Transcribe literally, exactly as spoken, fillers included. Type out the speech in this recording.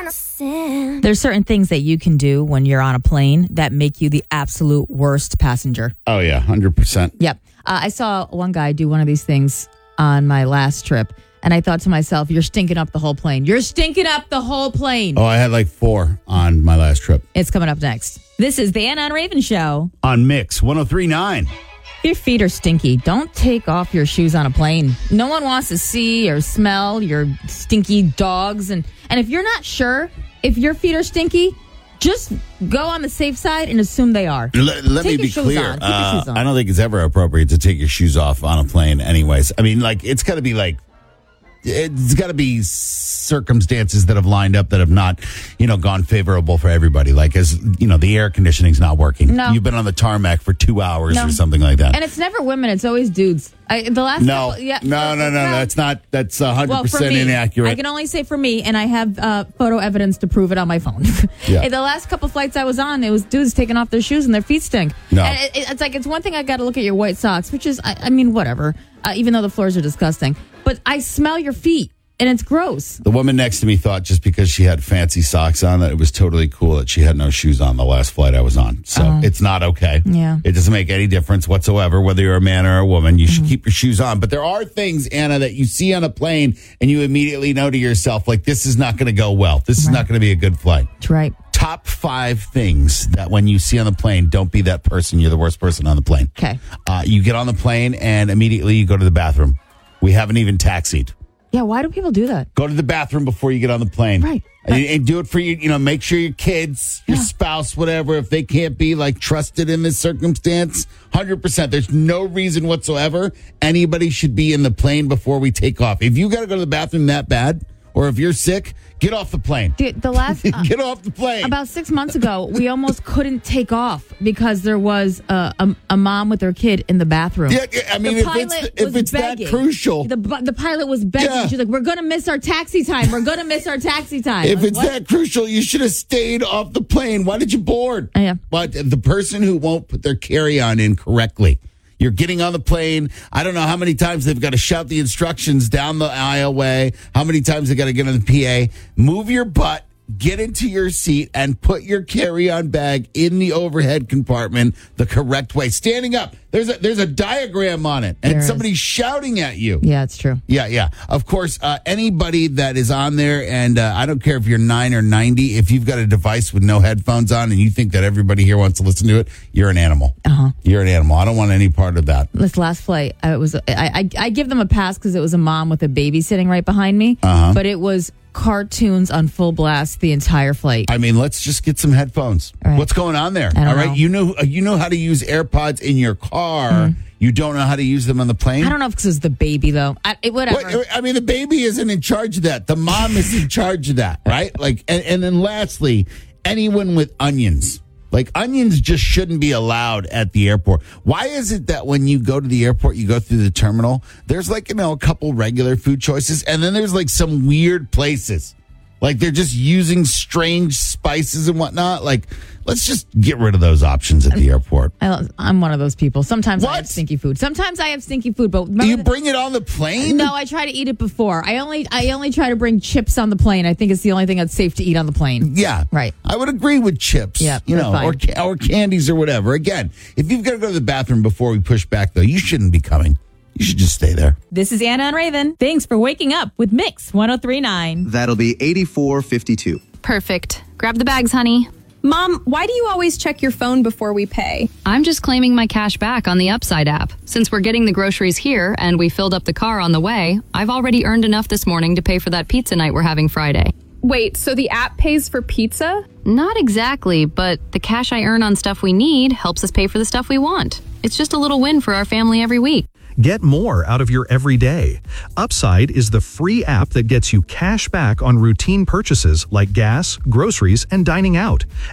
There's certain things that you can do when you're on a plane that make you the absolute worst passenger. Oh, yeah, one hundred percent. Yep. Uh, I saw one guy do one of these things on my last trip, and I thought to myself, you're stinking up the whole plane. You're stinking up the whole plane. Oh, I had like four on my last trip. It's coming up next. This is the Anna and Raven Show. On Mix one oh three point nine. If your feet are stinky, don't take off your shoes on a plane. No one wants to see or smell your stinky dogs. And, and if you're not sure if your feet are stinky, just go on the safe side and assume they are. Let, let me be clear. Uh, I don't think it's ever appropriate to take your shoes off on a plane anyways. I mean, like, it's got to be like, it's got to be circumstances that have lined up that have not, you know, gone favorable for everybody. Like, as you know, the air conditioning's not working. No. You've been on the tarmac for two hours No. or something like that. And it's never women; it's always dudes. I, the last no, couple, yeah, no, no, no, no. That's not. That's a hundred well, for percent me, inaccurate. I can only say for me, and I have uh, photo evidence to prove it on my phone. Yeah. The last couple flights I was on, it was dudes taking off their shoes and their feet stink. No. And it, it, it's like it's one thing I got to look at your white socks, which is, I, I mean, whatever. Uh, even though the floors are disgusting, but I smell your feet. And it's gross. The woman next to me thought just because she had fancy socks on that it was totally cool that she had no shoes on the last flight I was on. So Oh. it's not okay. Yeah. It doesn't make any difference whatsoever whether you're a man or a woman. You should mm-hmm. keep your shoes on. But there are things, Anna, that you see on a plane and you immediately know to yourself, like, this is not going to go well. This is right. not going to be a good flight. That's right. Top five things that when you see on the plane, don't be that person. You're the worst person on the plane. Okay. Uh, you get on the plane and immediately you go to the bathroom. We haven't even taxied. Yeah, why do people do that? Go to the bathroom before you get on the plane. Right. And, and do it for you, you know, make sure your kids, your Yeah. spouse, whatever, if they can't be like trusted in this circumstance, one hundred percent. There's no reason whatsoever anybody should be in the plane before we take off. If you got to go to the bathroom that bad, or if you're sick, get off the plane. Dude, the last uh, get off the plane. About six months ago, we almost couldn't take off because there was a, a, a mom with her kid in the bathroom. Yeah, I mean, the if it's, if it's that crucial. The, the pilot was begging. Yeah. She's like, we're going to miss our taxi time. We're going to miss our taxi time. If like, it's what? that crucial, you should have stayed off the plane. Why did you board? Yeah. But the person who won't put their carry-on in correctly, you're getting on the plane. I don't know how many times they've got to shout the instructions down the aisleway, how many times they got to get on the P A. Move your butt, get into your seat, and put your carry-on bag in the overhead compartment the correct way. Standing up. There's a there's a diagram on it, and There somebody's is. shouting at you. Yeah, it's true. Yeah, yeah. Of course, uh, anybody that is on there, and uh, I don't care if you're nine or ninety, if you've got a device with no headphones on and you think that everybody here wants to listen to it, you're an animal. Uh-huh. You're an animal. I don't want any part of that. This last flight, I was I, I, I give them a pass because it was a mom with a baby sitting right behind me, Uh-huh. but it was cartoons on full blast the entire flight. I mean, let's just get some headphones. All right. What's going on there? I don't All right, know. you know, you know how to use AirPods in your car. Mm. You don't know how to use them on the plane. I don't know if this is the baby though. I, it, whatever. What, I mean, the baby isn't in charge of that. The mom is in charge of that, right? Like, and, and then lastly, anyone with onions. Like, onions just shouldn't be allowed at the airport. Why is it that when you go to the airport, you go through the terminal, there's like, you know, a couple regular food choices, and then there's like some weird places. Like, they're just using strange spices and whatnot. Like, let's just get rid of those options at the airport. I, I'm one of those people. Sometimes I What? have stinky food. Sometimes I have stinky food, but remember You the- bring it on the plane? no, I try to eat it before. I only I only try to bring chips on the plane. I think it's the only thing that's safe to eat on the plane. Yeah. Right. I would agree with chips. Yeah, You they're know, fine. or, ca- or candies or whatever. Again, if you've got to go to the bathroom before we push back, though, you shouldn't be coming. You should just stay there. This is Anna and Raven. Thanks for waking up with Mix one oh three point nine. That'll be eighty-four fifty-two. Perfect. Grab the bags, honey. Mom, why do you always check your phone before we pay? I'm just claiming my cash back on the Upside app. Since we're getting the groceries here and we filled up the car on the way, I've already earned enough this morning to pay for that pizza night we're having Friday. Wait, so the app pays for pizza? Not exactly, but the cash I earn on stuff we need helps us pay for the stuff we want. It's just a little win for our family every week. Get more out of your everyday. Upside is the free app that gets you cash back on routine purchases like gas, groceries, and dining out.